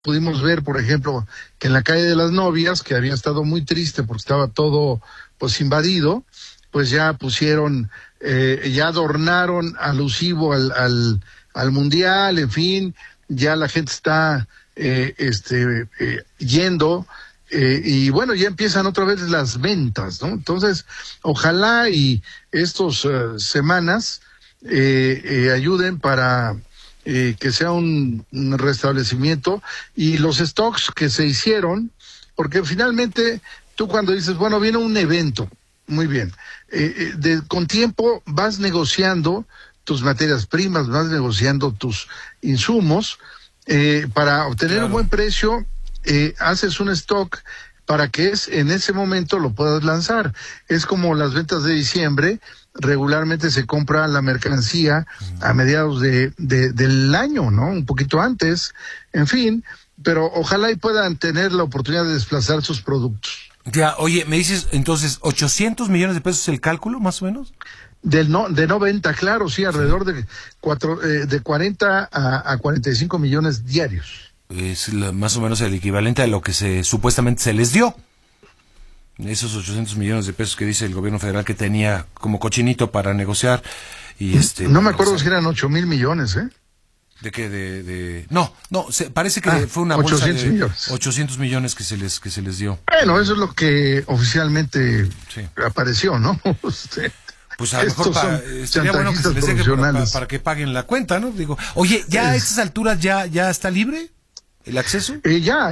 pudimos ver, por ejemplo, que en la calle de las Novias, que había estado muy triste porque estaba todo pues invadido, pues ya pusieron, ya adornaron alusivo al mundial, en fin, ya la gente está yendo, y bueno, ya empiezan otra vez las ventas, ¿no? Entonces, ojalá y estos semanas ayuden para que sea un restablecimiento, y los stocks que se hicieron, porque finalmente tú cuando dices, bueno, viene un evento, muy bien, con tiempo vas negociando tus materias primas, vas negociando tus insumos, para obtener un buen precio, haces un stock para que en ese momento lo puedas lanzar. Es como las ventas de diciembre, regularmente se compra la mercancía a mediados del año, ¿no? Un poquito antes, en fin, pero ojalá y puedan tener la oportunidad de desplazar sus productos. Ya, oye, me dices entonces, ¿800 millones de pesos es el cálculo, más o menos? De 90, claro, sí, alrededor de 40 a 45 millones diarios. Es más o menos el equivalente a lo que supuestamente se les dio. Esos 800 millones de pesos que dice el gobierno federal que tenía como cochinito para negociar. Y no me acuerdo si eran 8,000 millones, ¿eh? ¿De qué? No, parece que fue una bolsa de millones. 800 millones que se les dio. Bueno, eso es lo que oficialmente apareció, ¿no? Pues a lo mejor sería bueno que se les deje para que paguen la cuenta, ¿no? Digo, oye, ¿ya a estas alturas ya está libre el acceso? Ya,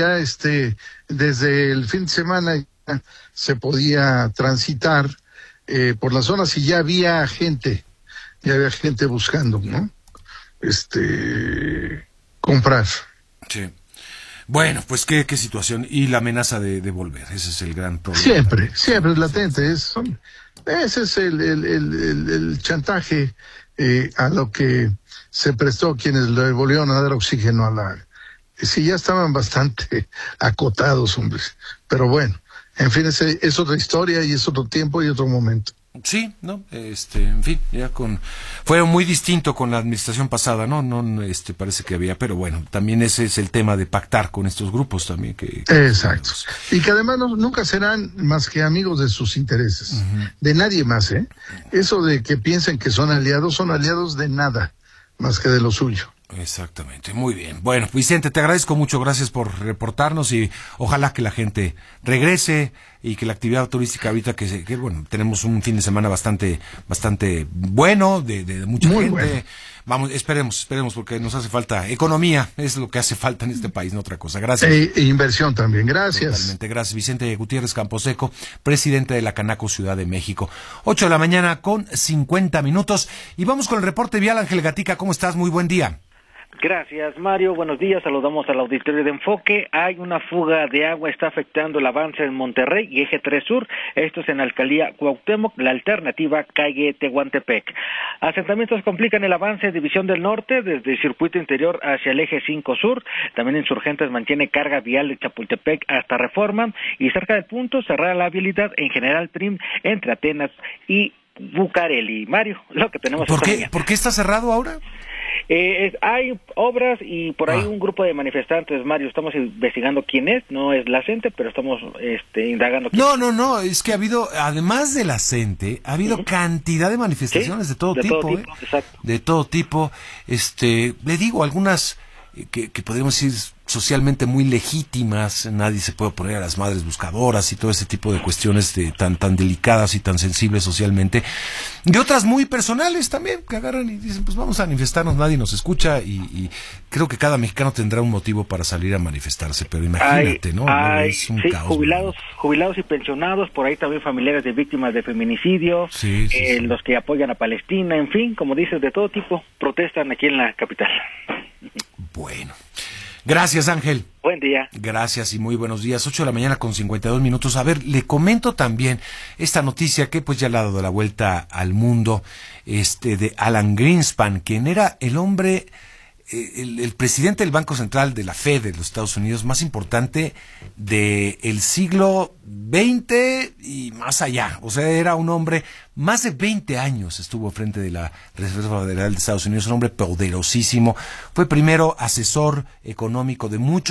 desde el fin de semana se podía transitar por las zonas, y ya había gente buscando, ¿no? Comprar. Sí. Bueno, pues qué situación, y la amenaza de volver, ese es el gran problema. Siempre es latente, ese es el chantaje a lo que se prestó quienes le volvieron a dar oxígeno sí, ya estaban bastante acotados, hombre, pero bueno, en fin, es otra historia y es otro tiempo y otro momento. Sí, ¿no? En fin, fue muy distinto con la administración pasada, ¿no? Parece que había, pero bueno, también ese es el tema de pactar con estos grupos también Exacto. Y que además nunca serán más que amigos de sus intereses, de nadie más, ¿eh? Eso de que piensen que son aliados de nada, más que de lo suyo. Exactamente, muy bien. Bueno, Vicente, te agradezco mucho, gracias por reportarnos, y ojalá que la gente regrese y que la actividad turística ahorita que bueno, tenemos un fin de semana bastante bueno, de mucha muy gente. Bueno. Vamos, esperemos, porque nos hace falta economía, es lo que hace falta en este país, no otra cosa. Gracias. E inversión también, gracias. Totalmente, gracias. Vicente Gutiérrez Camposeco, presidente de la Canaco Ciudad de México. 8:50 a.m, y vamos con el reporte vial. Ángel Gatica, ¿cómo estás? Muy buen día. Gracias, Mario. Buenos días. Saludamos al auditorio de Enfoque. Hay una fuga de agua, está afectando el avance en Monterrey y Eje 3 Sur. Esto es en la alcaldía Cuauhtémoc, la alternativa calle Tehuantepec. Asentamientos complican el avance en División del Norte, desde el circuito interior hacia el Eje 5 Sur. También Insurgentes mantiene carga vial de Chapultepec hasta Reforma. Y cerca del punto, cerrada la vialidad en General Prim entre Atenas y Bucareli. Mario, lo que tenemos. ¿Por qué está cerrado ahora? Hay obras y por ahí un grupo de manifestantes, Mario. Estamos investigando quién es, no es la CENTE, pero estamos indagando quién es. No, es que ha habido, además de la CENTE, ha habido cantidad de manifestaciones de todo tipo. Exacto. De todo tipo, le digo, algunas que podríamos decir socialmente muy legítimas, nadie se puede oponer a las madres buscadoras y todo ese tipo de cuestiones tan delicadas y tan sensibles socialmente, y otras muy personales también, que agarran y dicen, pues vamos a manifestarnos, nadie nos escucha, y creo que cada mexicano tendrá un motivo para salir a manifestarse, pero imagínate, ¿no? Es un caos. Jubilados y pensionados, por ahí también familiares de víctimas de feminicidio, sí. Los que apoyan a Palestina, en fin, como dices, de todo tipo, protestan aquí en la capital. Bueno. Gracias, Ángel. Buen día. Gracias y muy buenos días. 8:52 a.m. A ver, le comento también esta noticia que pues ya le ha dado la vuelta al mundo, de Alan Greenspan, quien era el hombre el presidente del Banco Central de la Fed de los Estados Unidos más importante del siglo XX y más allá. O sea, era un hombre, más de 20 años estuvo frente de la Reserva Federal de Estados Unidos, un hombre poderosísimo. Fue primero asesor económico de muchos